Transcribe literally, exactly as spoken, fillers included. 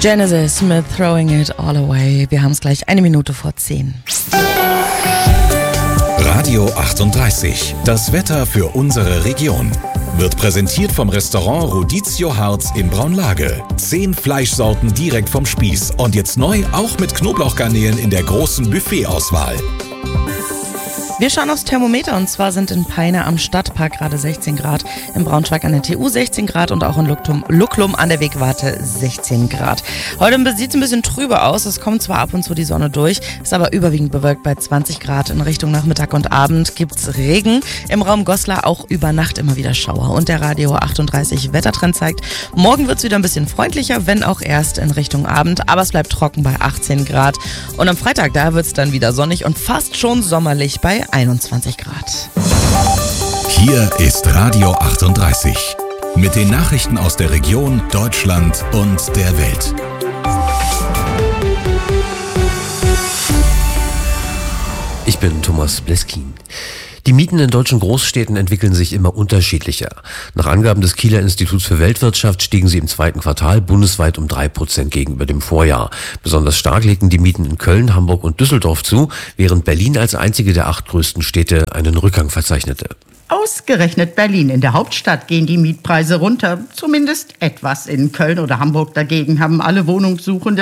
Genesis mit Throwing It All Away. Wir haben es gleich eine Minute vor zehn. Radio achtunddreißig. Das Wetter für unsere Region. Wird präsentiert vom Restaurant Rodizio Harz in Braunlage. Zehn Fleischsorten direkt vom Spieß. Und jetzt neu auch mit Knoblauchgarnelen in der großen Buffetauswahl. Wir schauen aufs Thermometer und zwar sind in Peine am Stadtpark gerade sechzehn Grad, in Braunschweig an der T U sechzehn Grad und auch in Lucklum, Lucklum an der Wegwarte sechzehn Grad. Heute sieht es ein bisschen trübe aus, es kommt zwar ab und zu die Sonne durch, ist aber überwiegend bewölkt bei zwanzig Grad. In Richtung Nachmittag und Abend gibt's Regen. Im Raum Goslar auch über Nacht immer wieder Schauer. Und der Radio achtunddreißig Wettertrend zeigt, morgen wird's wieder ein bisschen freundlicher, wenn auch erst in Richtung Abend, aber es bleibt trocken bei achtzehn Grad. Und am Freitag, da wird's dann wieder sonnig und fast schon sommerlich bei einundzwanzig Grad. Hier ist Radio achtunddreißig. Mit den Nachrichten aus der Region, Deutschland und der Welt. Ich bin Thomas Bleskin. Die Mieten in deutschen Großstädten entwickeln sich immer unterschiedlicher. Nach Angaben des Kieler Instituts für Weltwirtschaft stiegen sie im zweiten Quartal bundesweit um drei Prozent gegenüber dem Vorjahr. Besonders stark legten die Mieten in Köln, Hamburg und Düsseldorf zu, während Berlin als einzige der acht größten Städte einen Rückgang verzeichnete. Ausgerechnet Berlin. In der Hauptstadt gehen die Mietpreise runter. Zumindest etwas. In Köln oder Hamburg dagegen haben alle Wohnungssuchende